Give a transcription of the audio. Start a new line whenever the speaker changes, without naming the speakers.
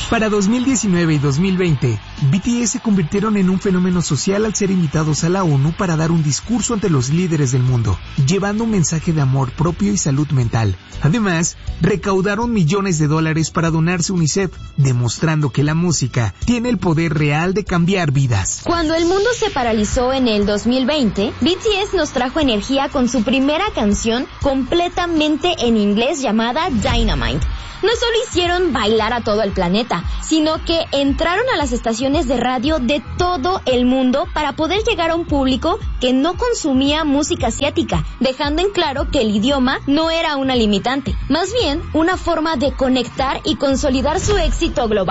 Para 2019 y 2020, BTS se convirtieron en un fenómeno social al ser invitados a la ONU para dar un discurso ante los líderes del mundo, llevando un mensaje de amor propio y salud mental. Además, recaudaron millones de dólares para donarse a UNICEF, demostrando que la música tiene el poder real de cambiar vidas.
Cuando el mundo se paralizó en el 2020, BTS nos trajo energía con su primera canción completamente en inglés llamada Dynamite. No solo hicieron bailar a todo el planeta, sino que entraron a las estaciones de radio de todo el mundo para poder llegar a un público que no consumía música asiática, dejando en claro que el idioma no era una limitante, más bien una forma de conectar y consolidar su éxito global.